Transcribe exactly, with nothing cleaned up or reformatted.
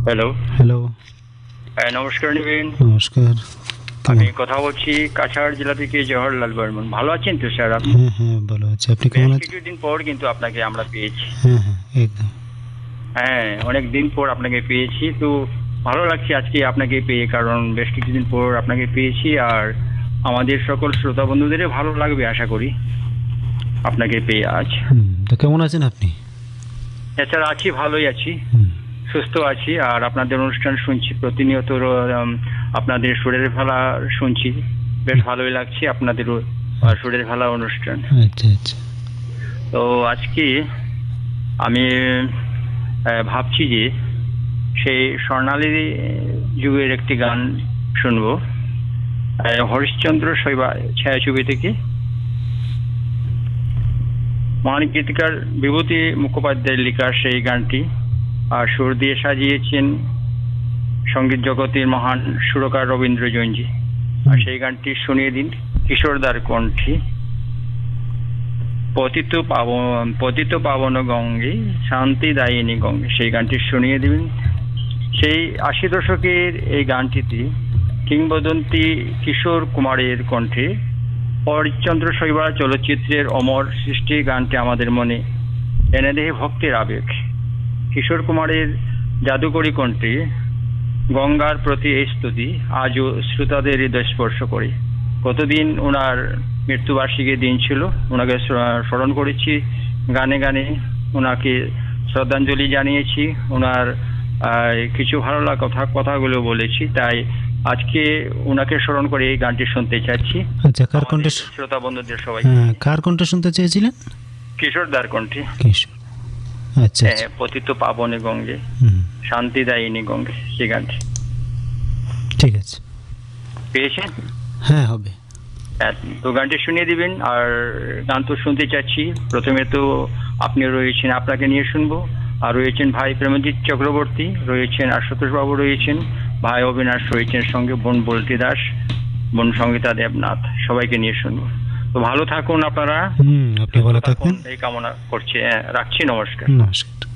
Hello. Hello. হ্যাঁ, নমস্কার নিবেন। নমস্কার। আমি কেমন? কথা বলছি কাছাড় জেলা থেকে জওহরলাল বর্মন। ভালো আছেন তো স্যার আপনি? হ্যাঁ, হ্যাঁ, ভালো আছি। আপনি বেশ কেমন আছেন? কিছুদিন পর কিন্তু আপনাকে আমরা পেয়েছি। হ্যাঁ, হ্যাঁ, একদম। হ্যাঁ, অনেক দিন পর আপনাকে পেয়েছি। তো ভালো লাগছে আজকে আপনাকে পেয়ে, কারণ বেশ কিছুদিন পর আপনাকে পেয়েছি। আর আমাদের সকল শ্রোতা বন্ধুদেরও ভালো লাগবে আশা করি আপনাকে পেয়ে আজ। হুম, তো কেমন আছেন আপনি? এছাড়া আছি, ভালোই আছি, হুম, সুস্থ আছি। আর আপনাদের অনুষ্ঠান শুনছি প্রতিনিয়ত, উম, আপনাদের সুরের ফেলা শুনছি, বেশ ভালোই লাগছে আপনাদেরও আহ, সুরের ফেলা অনুষ্ঠান। আচ্ছা, আচ্ছা। তো আজকে আমি আহ, ভাবছি যে সেই স্বর্ণালী যুগের একটি গান শুনবো, আহ, হরিশ্চন্দ্র শৈবা ছায়াছবি থেকে। মহান গীতিকার বিভূতি মুখোপাধ্যায়ের লেখা সেই গানটি, আর সুর দিয়ে সাজিয়েছেন সঙ্গীত জগতের মহান সুরকার রবীন্দ্র জৈনজি। আর সেই গানটি শুনিয়ে দিন কিশোরদার কণ্ঠে। পতিত পাবন পতিত পাবন গঙ্গে শান্তি দায়িনী গঙ্গে, সেই গানটি শুনিয়ে দিবেন। সেই আশি দশকের এই গানটিতে কিংবদন্তি কিশোর কুমারের কণ্ঠে হরিশ্চন্দ্র শৈবা চলচ্চিত্রের অমর সৃষ্টি গানটি আমাদের মনে এনে দেহে ভক্তের আবেগ। কিশোর কুমারের জাদুকরী কণ্ঠে গঙ্গার প্রতি এই স্তুতি আজও শ্রোতাদের হৃদয় স্পর্শ করে। কতদিন ওনার মৃত্যুবার্ষিকীর দিন ছিল, ওনাকে স্মরণ করেছি গানে গানে, ওনাকে শ্রদ্ধাঞ্জলি জানিয়েছি, ওনার আহ, কিছু ভালো লাগা কথা কথাগুলো বলেছি। তাই আজকে ওনাকে স্মরণ করে এই গানটি শুনতে চাচ্ছি। আচ্ছা, কার কণ্ঠে? শ্রোতা বন্ধুদের সবাই হ্যাঁ, কার কণ্ঠে শুনতে চেয়েছিলেন? কিশোরদার কণ্ঠে। কিশোর। আচ্ছা, হ্যাঁ, আচ্ছা। পতিত পাবনে গঙ্গে হুম, শান্তিদায়িনী গঙ্গে, সেই গানটি ঠিক আছে। পেয়েছেন? হ্যাঁ, হবে। হ্যাঁ, তো গানটি শুনিয়ে দিবেন। আর গান তো শুনতে চাচ্ছি, প্রথমে তো আপনি রয়েছেন, আপনাকে নিয়ে শুনবো। আর রয়েছেন ভাই প্রেমজিৎ চক্রবর্তী, রয়েছেন আশুতোষ বাবু, রয়েছেন ভাই অবিনাশ, রয়েছেন সঙ্গে বোন বল্টি দাস, বোন সঙ্গীতা দেবনাথ, সবাইকে নিয়ে শুনবো। তো ভালো থাকুন আপনারা, হুম, আপনি ভালো থাকবেন। এই কামনা করছি। হ্যাঁ, রাখছি, নমস্কার। নমস্কার।